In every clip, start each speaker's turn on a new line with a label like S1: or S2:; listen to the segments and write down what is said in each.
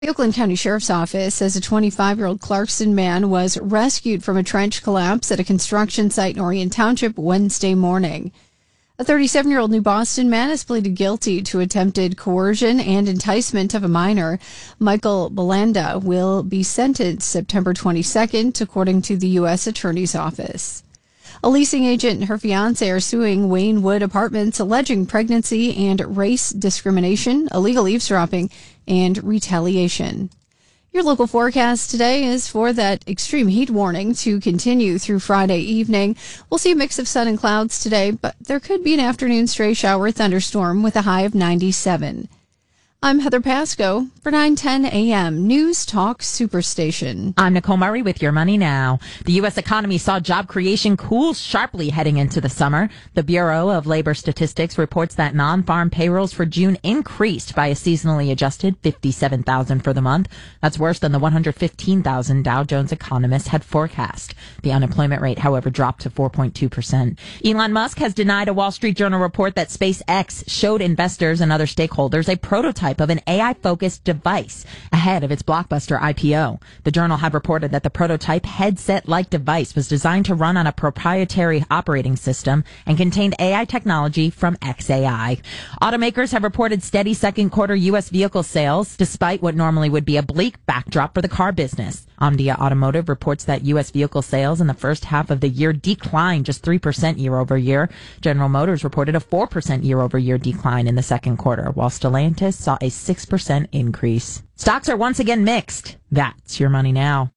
S1: The Oakland County Sheriff's Office says a 25-year-old Clarkston man was rescued from a trench collapse at a construction site in Orion Township Wednesday morning. A 37-year-old New Boston man has pleaded guilty to attempted coercion and enticement of a minor. Michael Belanda will be sentenced September 22nd, according to the U.S. Attorney's Office. A leasing agent and her fiancé are suing Wayne Wood Apartments, alleging pregnancy and race discrimination, illegal eavesdropping, and retaliation. Your local forecast today is for that extreme heat warning to continue through Friday evening. We'll see a mix of sun and clouds today, but there could be an afternoon stray shower thunderstorm with a high of 97. I'm Heather Pasco for 9:10 a.m. News Talk Superstation.
S2: I'm Nicole Murray with Your Money Now. The U.S. economy saw job creation cool sharply heading into the summer. The Bureau of Labor Statistics reports that non-farm payrolls for June increased by a seasonally adjusted 57,000 for the month. That's worse than the 115,000 Dow Jones economists had forecast. The unemployment rate, however, dropped to 4.2%. Elon Musk has denied a Wall Street Journal report that SpaceX showed investors and other stakeholders a prototype of an AI-focused device ahead of its blockbuster IPO. The Journal had reported that the prototype headset-like device was designed to run on a proprietary operating system and contained AI technology from xAI. Automakers have reported steady second quarter U.S. vehicle sales, despite what normally would be a bleak backdrop for the car business. Omdia Automotive reports that U.S. vehicle sales in the first half of the year declined just 3% year over year. General Motors reported a 4% year over year decline in the second quarter, while Stellantis saw a 6% increase. Stocks are once again mixed. That's Your Money Now.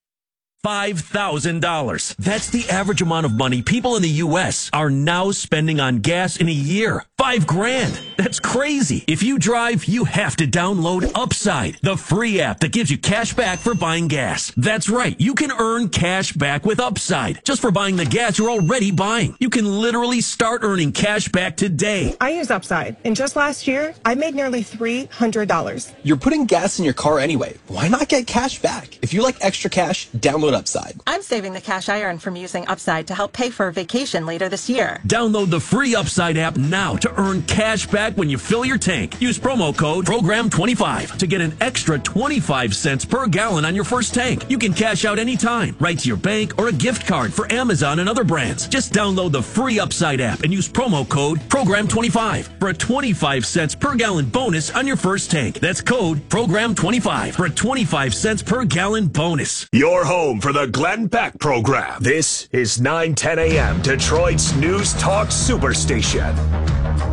S3: $5,000. That's the average amount of money people in the U.S. are now spending on gas in a year. $5,000. That's crazy. If you drive, you have to download Upside, the free app that gives you cash back for buying gas. That's right. You can earn cash back with Upside just for buying the gas you're already buying. You can literally start earning cash back today.
S4: I use Upside, and just last year, I made nearly $300.
S5: You're putting gas in your car anyway. Why not get cash back? If you like extra cash, download Upside.
S6: I'm saving the cash I earn from using Upside to help pay for a vacation later this year.
S3: Download the free Upside app now to earn cash back when you fill your tank. Use promo code PROGRAM25 to get an extra 25 cents per gallon on your first tank. You can cash out anytime, right to your bank or a gift card for Amazon and other brands. Just download the free Upside app and use promo code PROGRAM25 for a 25 cents per gallon bonus on your first tank. That's code PROGRAM25 for a 25 cents per gallon bonus.
S7: Your home for the Glenn Beck Program. This is 9:10 a.m. Detroit's News Talk Superstation.